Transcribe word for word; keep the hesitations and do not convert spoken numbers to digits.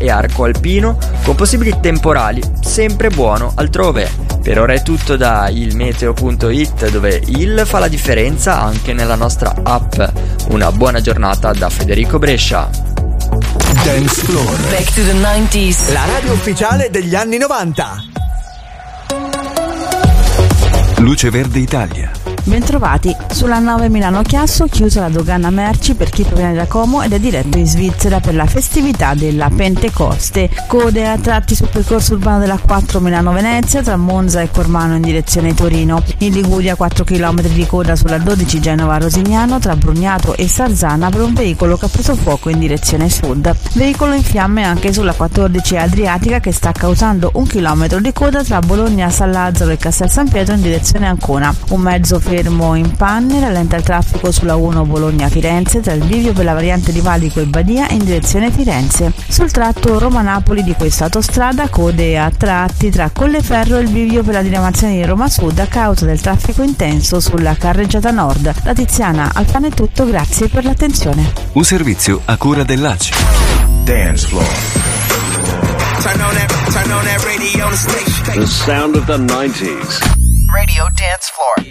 e arco alpino, con possibili temporali, sempre buono altrove. Per ora è tutto da ilmeteo punto it, dove il fa la differenza anche nella nostra app. Una buona giornata da Federico Brescia. Dance Floor. Back to the nineties. La radio ufficiale degli anni novanta. Luce Verde Italia. Bentrovati. Sulla nove Milano Chiasso, chiusa la dogana merci per chi proviene da Como ed è diretto in Svizzera per la festività della Pentecoste. Code a tratti sul percorso urbano della quattro Milano Venezia tra Monza e Cormano in direzione Torino. In Liguria quattro chilometri di coda sulla dodici Genova Rosignano tra Brugnato e Sarzana per un veicolo che ha preso fuoco in direzione sud. Veicolo in fiamme anche sulla quattordici Adriatica che sta causando un chilometro di coda tra Bologna San Lazzaro e Castel San Pietro in direzione Ancona. Un mezzo fermo in panne rallenta il traffico sulla uno Bologna-Firenze tra il bivio per la variante di Valico e Badia in direzione Firenze. Sul tratto Roma-Napoli di questa autostrada code a tratti tra Colleferro e il bivio per la diramazione di Roma Sud a causa del traffico intenso sulla carreggiata nord. Da Tiziana Alfano è tutto, grazie per l'attenzione. Un servizio a cura dell'A C I. Dance Floor. Turn on that, turn on that radio station. The sound of the nineties. Radio Dance Floor.